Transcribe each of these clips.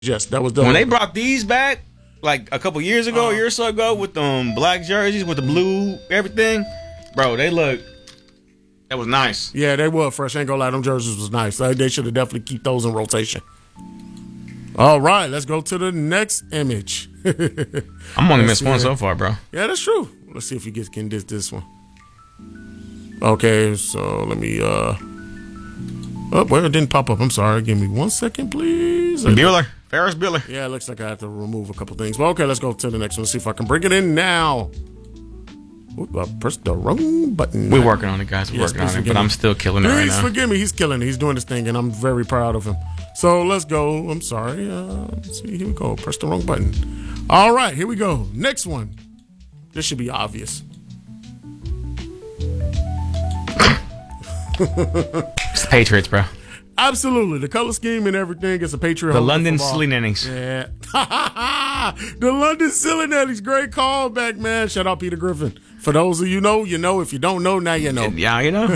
Yes, that was the When they brought these back, like a couple years ago, a year or so ago, with them black jerseys with the blue everything, bro, that was nice. Yeah, they were fresh. Ain't gonna lie, them jerseys was nice. They should have definitely keep those in rotation. All right, let's go to the next image. I'm only missed one so far, bro. Yeah, that's true. Let's see if you can get this one. Okay, so let me oh, well, it didn't pop up. I'm sorry. Give me 1 second, please. Ferris Bueller. Yeah, it looks like I have to remove a couple things. Well, okay, let's go to the next one. See if I can bring it in now. Oop, I pressed the wrong button. We're working on it, guys. We're working on it, but I'm still killing it right now. Please forgive me. He's killing it. He's doing his thing, and I'm very proud of him. So let's go. I'm sorry. Let's see. Here we go. Press the wrong button. All right, here we go. Next one. This should be obvious. It's the Patriots, bro. Absolutely. The color scheme and everything is a Patriot. The London Silly Nannies. Yeah. The London Silly Nannies. Great callback, man. Shout out Peter Griffin. For those of you know, you know. If you don't know, now you know. Yeah, you know.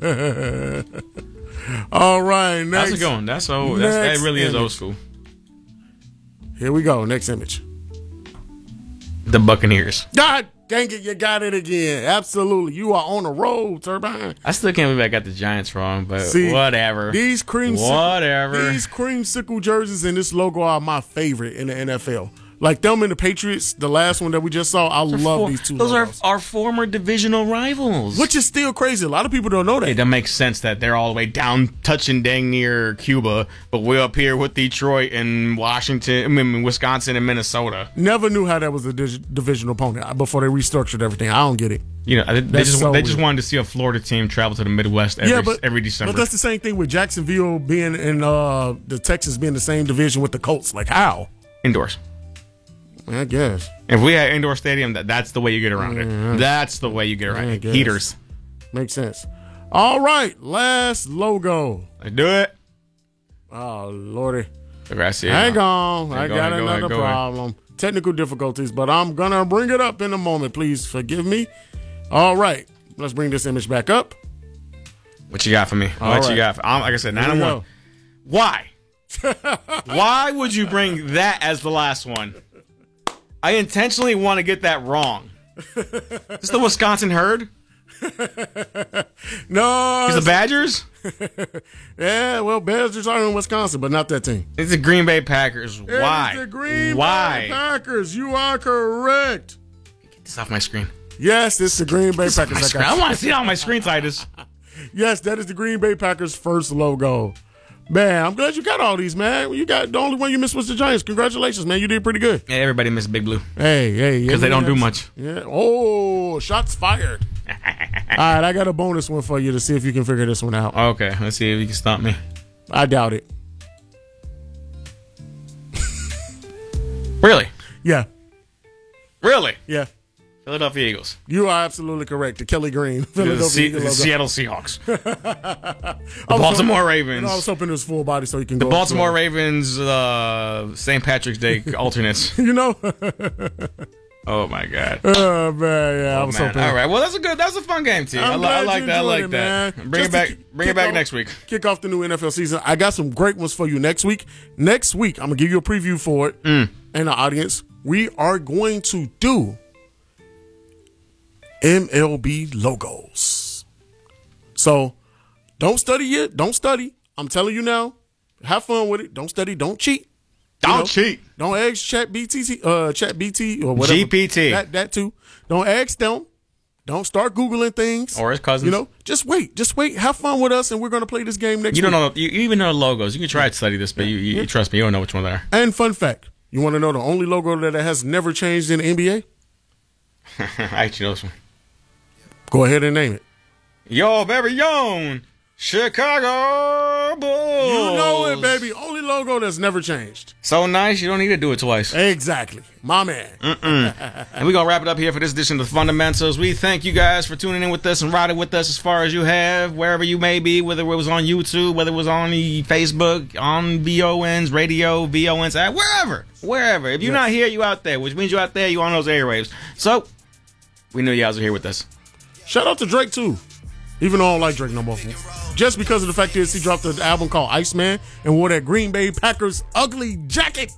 All right. Next. How's it going? That's old. That really is old school. Here we go. Next image. The Buccaneers. God dang it, you got it again. Absolutely. You are on a roll, Turbine. I still can't believe I got the Giants wrong, but see, whatever. These creamsicle jerseys and this logo are my favorite in the NFL. Like them and the Patriots, the last one that we just saw, I love these two logos. Those are our former divisional rivals. Which is still crazy. A lot of people don't know that. It doesn't make sense that they're all the way down, touching dang near Cuba, but we're up here with Detroit and Wisconsin and Minnesota. Never knew how that was a divisional opponent before they restructured everything. I don't get it. You know, they just wanted to see a Florida team travel to the Midwest every December. But that's the same thing with Jacksonville being in the Texas being the same division with the Colts. Like how? Indoors. I guess. If we had indoor stadium, that's the way you get around it. That's the way you get around it. Heaters. Makes sense. All right, last logo. Let's do it. Oh, Lordy. Hang on. I got another problem. Technical difficulties, but I'm going to bring it up in a moment. Please forgive me. All right. Let's bring this image back up. What you got for me? You got? Like I said, 9-1. Why? Why would you bring that as the last one? I intentionally want to get that wrong. Is this the Wisconsin Herd? No. It's the Badgers? Yeah, well, Badgers are in Wisconsin, but not that team. It's the Green Bay Packers. Why? It's the Green Bay Packers. You are correct. Get this off my screen. Yes, it's the Green Bay Packers. I want to see it on my screen, Titus. Yes, that is the Green Bay Packers' first logo. Man, I'm glad you got all these, man. You got the only one you missed was the Giants. Congratulations, man. You did pretty good. Yeah, everybody missed Big Blue. Hey. Because they don't do much. Yeah. Oh, shots fired. All right, I got a bonus one for you to see if you can figure this one out. Okay, let's see if you can stop me. I doubt it. Really? Yeah. Really? Yeah. Philadelphia Eagles. You are absolutely correct. The Kelly Green. The Seattle Seahawks. The Baltimore Ravens. I was hoping it was full body so you can go. The Baltimore Ravens, St. Patrick's Day alternates. You know? Oh, my God. Oh, man. Yeah, I was hoping. All right. Well, that's a fun game, too. I like that. Man. Bring it back next week. Kick off the new NFL season. I got some great ones for you next week. Next week, I'm going to give you a preview for it. And the audience, we are going to do MLB logos. So don't study yet. Don't study. I'm telling you now. Have fun with it. Don't study. Don't cheat. Don't cheat. Don't ask ChatBT or whatever. GPT. That too. Don't ask them. Don't start Googling things. Or his cousins. You know, just wait. Have fun with us, and we're going to play this game next week. You don't know. You even know the logos. You can try to study this, but you trust me, you don't know which one they are. And fun fact, you want to know the only logo that has never changed in the NBA? I actually know this one. Go ahead and name it. Your very own Chicago Bulls. You know it, baby. Only logo that's never changed. So nice, you don't need to do it twice. Exactly. My man. And we're going to wrap it up here for this edition of The Fundamentals. We thank you guys for tuning in with us and riding with us as far as you have, wherever you may be, whether it was on YouTube, whether it was on the Facebook, on VON's radio, VON's app, wherever. If you're not here, you out there, which means you out there, you on those airwaves. So, we knew you guys were here with us. Shout out to Drake, too. Even though I don't like Drake no more. just because of the fact is he dropped an album called Iceman and wore that Green Bay Packers ugly jacket.